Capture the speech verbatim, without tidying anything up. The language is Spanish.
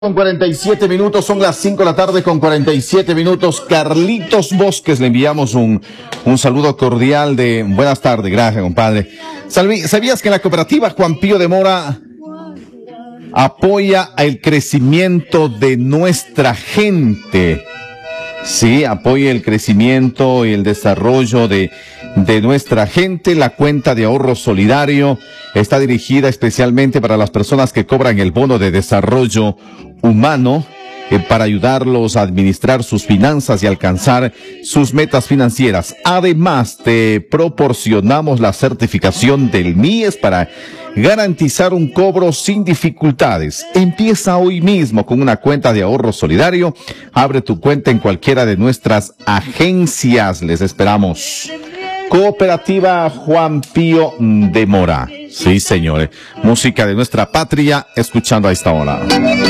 Con cuarenta y siete minutos, son las cinco de la tarde con cuarenta y siete minutos. Carlitos Bosques, le enviamos un, un saludo cordial de buenas tardes. Gracias, compadre. ¿Sabías que la cooperativa Juan Pío de Mora apoya el crecimiento de nuestra gente? Sí, apoya el crecimiento y el desarrollo de, de nuestra gente. La cuenta de ahorro solidario está dirigida especialmente para las personas que cobran el bono de desarrollo humano eh, para ayudarlos a administrar sus finanzas y alcanzar sus metas financieras. Además, te proporcionamos la certificación del M I E S para garantizar un cobro sin dificultades. Empieza hoy mismo con una cuenta de ahorro solidario. Abre tu cuenta en cualquiera de nuestras agencias. Les esperamos. Cooperativa Juan Pío de Mora. Sí, señores. Música de nuestra patria, escuchando a esta hora.